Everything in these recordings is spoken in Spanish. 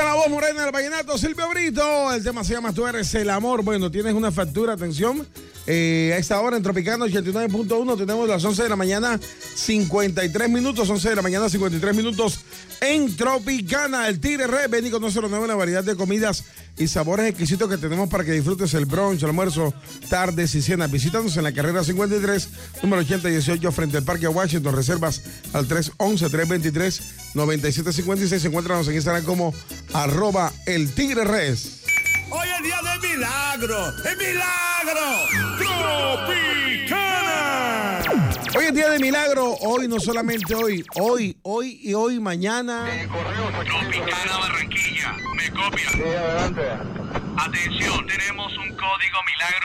Esa es la voz morena del vallenato, Silvio Brito. El tema se llama Tú eres el amor. Bueno, tienes una factura, atención. A esta hora en Tropicana 89.1 tenemos las 11 de la mañana, 53 minutos. 11 de la mañana, 53 minutos en Tropicana. El Tigre Red, ven y conócelo nuevo, una variedad de comidas y sabores exquisitos que tenemos para que disfrutes el brunch, el almuerzo, tardes y cenas. Visítanos en la carrera 53, número 8018, frente al Parque Washington. Reservas al 311-323-9756. Encuéntranos en Instagram como @eltigreres. Hoy es día de milagro, ¡es milagro! ¡Tropicana! Hoy es día de milagro, hoy no solamente hoy, hoy, mañana. Tropicana Barranquilla, me copia. Sí, adelante. Atención, tenemos un código milagro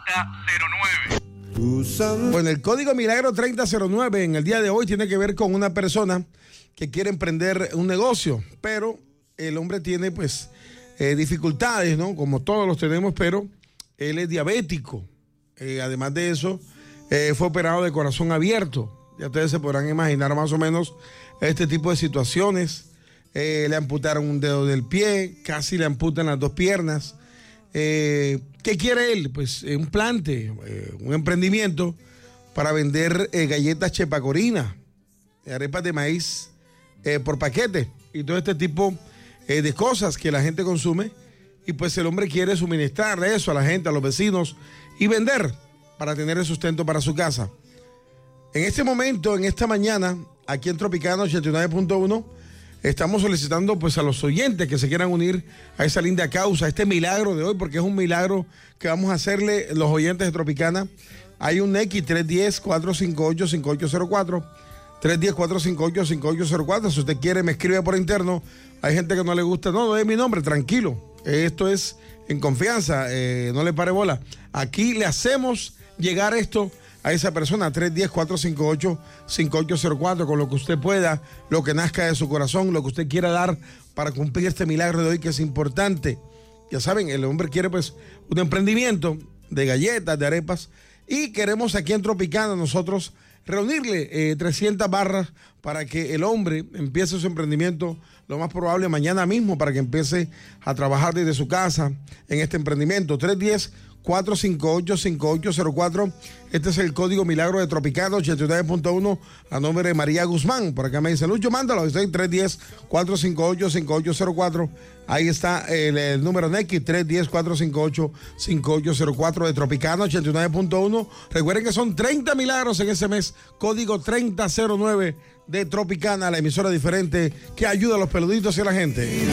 3009. Bueno, el código milagro 3009 en el día de hoy tiene que ver con una persona que quiere emprender un negocio, pero el hombre tiene pues dificultades, ¿no? Como todos los tenemos, pero él es diabético. Además de eso, fue operado de corazón abierto. Ya ustedes se podrán imaginar más o menos este tipo de situaciones. Le amputaron un dedo del pie, casi le amputan las dos piernas. ¿Qué quiere él? Pues un plante, un emprendimiento para vender galletas Chepacorinas, arepas de maíz por paquete y todo este tipo de cosas que la gente consume, y pues el hombre quiere suministrar eso a la gente, a los vecinos, y vender para tener el sustento para su casa. En este momento, en esta mañana, aquí en Tropicana 89.1, estamos solicitando pues a los oyentes que se quieran unir a esa linda causa, a este milagro de hoy, porque es un milagro que vamos a hacerle los oyentes de Tropicana. Hay un X 310-458-5804, 310-458-5804. Si usted quiere, me escribe por interno. Hay gente que no le gusta. No es mi nombre, tranquilo. Esto es en confianza, no le pare bola. Aquí le hacemos llegar esto a esa persona, 310-458-5804, con lo que usted pueda, lo que nazca de su corazón, lo que usted quiera dar para cumplir este milagro de hoy, que es importante. Ya saben, el hombre quiere pues un emprendimiento de galletas, de arepas, y queremos aquí en Tropicana nosotros reunirle 300 barras para que el hombre empiece su emprendimiento lo más probable mañana mismo, para que empiece a trabajar desde su casa en este emprendimiento. 310-458-5804. Este es el código milagro de Tropicana 89.1 a nombre de María Guzmán. Por acá me dice Lucho, mándalo. 310-458-5804. Ahí está el número NX, 310-458-5804 de Tropicana 89.1. Recuerden que son 30 milagros en ese mes. Código 3009 de Tropicana, la emisora diferente que ayuda a los peluditos y a la gente.